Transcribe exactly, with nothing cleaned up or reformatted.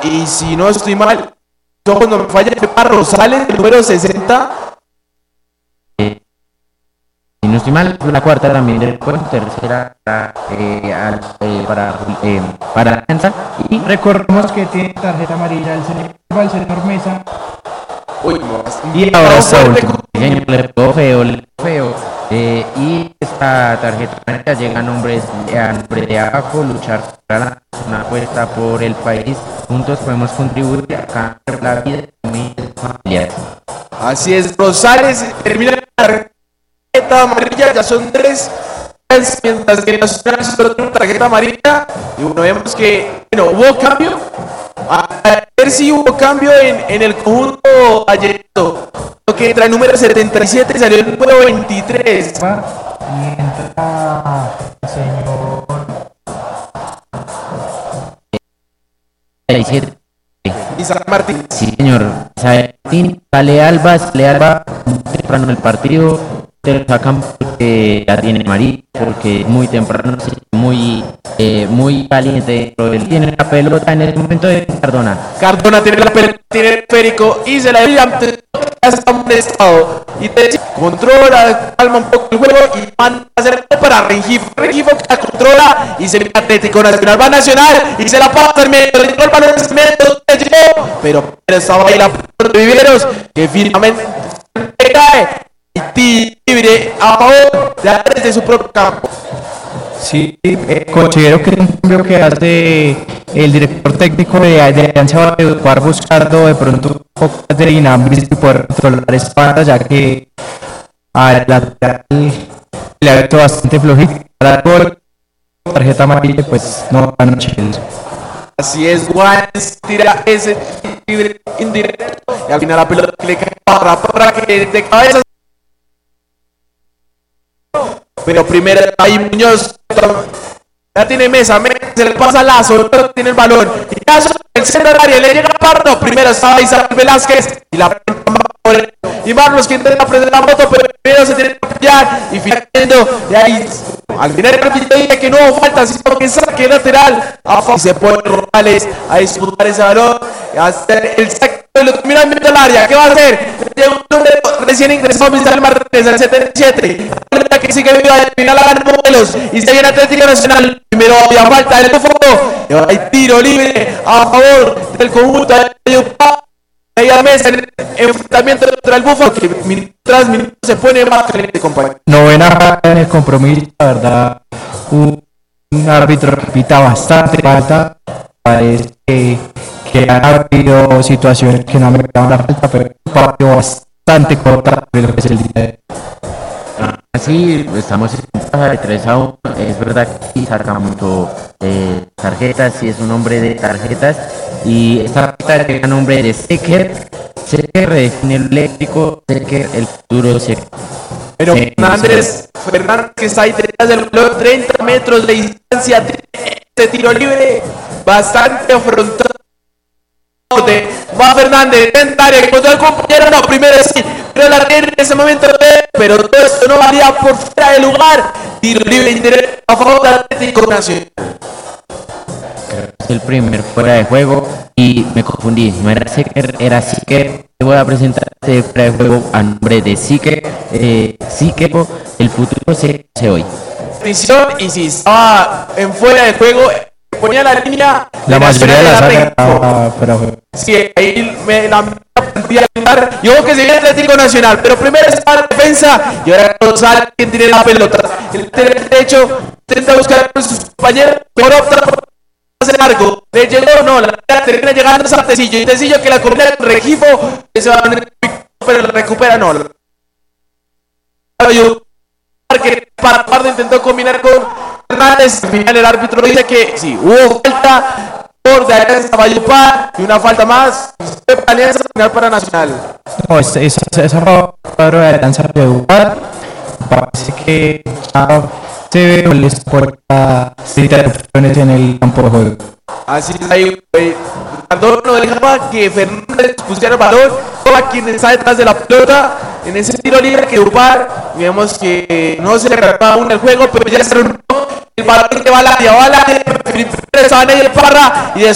y si no estoy mal, cuando me falla Pepa Rosales, el número sesenta. Eh, si no estoy mal, la cuarta también del juego, tercera eh, al, eh, para eh, para la defensa. Y recordemos que tiene tarjeta amarilla el señor, el señor Mesa. Uy, y ahora está último. Le pegó feo, le pegó feo. Eh, y esta tarjeta amarilla llega a nombre, a nombre de abajo, luchar contra una apuesta por el país. Juntos podemos contribuir a cambiar la vida de mis familiares. Así es, Rosales termina la tarjeta amarilla, ya son tres, mientras que Nacional solo tiene una tarjeta amarilla. Y bueno, vemos que, bueno, hubo cambio. A ver si hubo cambio en, en el conjunto Valleto. Lo que entra el número setenta y siete y salió el número veintitrés. Y entra el señor setenta y siete. Isaac Martín. Sí, señor. Martín, sale Alba, sale Alba muy temprano en el partido. Te lo sacan porque ya tiene amarillo, porque es muy temprano, muy eh, muy caliente. Tiene la pelota en el momento de Cardona. Cardona tiene la pelota, tiene el esférico y se la dio ante está molestado y te dice, controla, calma un poco el juego y van a hacer para Rengifo. Rengifo que la controla y se mete Atlético Nacional, va Nacional y se la pasa en medio, le el balón en medio, pero estaba ahí la pelota de Viveros que finalmente cae y libre a favor de desde su propio campo. Sí, eh, considero que es un cambio que hace el director técnico de, de Alianza Valledupar buscando de pronto un poco más de dinamismo y poder controlar esta banda, ya que a la le ha visto bastante flojito para gol, tarjeta amarilla, pues no anoche. Así es, Juan tira ese indirecto y al final la pelota le cae para para que de cabeza. Pero primero ahí Muñoz ya tiene Mesa, Mesa se le pasa a Lazo, tiene el balón y Lazo el centro del área le llega a Pardo, primero estaba Isabel Velázquez y la y Marlos que intenta prender la moto, pero primero se tiene que apoyar y finalmente de ahí al final el árbitro dice que no falta, sino que saque lateral y se pone Rosales a disputar ese balón y a hacer el saque y lo termina en medio del área. ¿Qué va a hacer? Llega un número recién ingresado Isabel Martínez al setenta y siete, la que sigue viva al final a ganar modelos y se viene Atlético Nacional, primero había falta del fondo y ahora hay tiro libre a favor del conjunto de Valledupar. Ahí a Mesa en el enfrentamiento contra el Búfalo que tras minutos se pone más caliente, compañero. Novena en el compromiso, la verdad, un, un árbitro repita bastante falta, parece que, que han habido situaciones que no me daban la falta, pero un partido bastante corto de lo que es el día de hoy. Así estamos en ventaja de tres a uno, es verdad que sacamos eh, tarjetas, sí es un hombre de tarjetas y esta tarjeta llega a nombre de Secker, Secker redefine el eléctrico, Secker el futuro Secker. Pero sí, Fernández, sí. Fernández que está ahí detrás del balón, treinta metros de distancia, de tiro libre, bastante afrontado. Va Fernández, intenta área, encontró al compañero, no, primero sí, pero la red en ese momento, pero todo esto no valía por fuera de lugar, tiro libre indirecto a favor del Atlético Nacional. Es el primer fuera de juego y me confundí, no era Secker, era Sique. Te voy a presentar este fuera de juego a nombre de Sique, eh, Sique, el futuro se hace hoy. Atención, y si estaba en fuera de juego, ponía la línea la mayoría de las áreas ah, pero sí, ahí me la y ojo que se viene Atlético Nacional, pero primero está la defensa y ahora González quien tiene la pelota, el derecho intenta buscar a sus compañeros, pero opta por hacer largo, le llegó no, la termina llegando a Tecillo y Tecillo que la corona del Rengifo que se va a poner, pero la recupera no, que para Pardo intentó combinar con Hernández, al final el árbitro dice que sí, hubo falta por de Alianza Valledupar y una falta más de Alianza final para Nacional. No, esa es, es, es cuadro de Alianza Valledupar, parece que ya se ve les por las interrupciones en el campo de juego. Así es, ahí eh, Cardona no dejaba que Fernández pusiera el balón, a quien está detrás de la pelota en ese tiro libre que Upar, y vemos que no se le agarraba aún el juego, pero ya se reunió el balón que va al área, va al área, primero estaba Ney Parra y después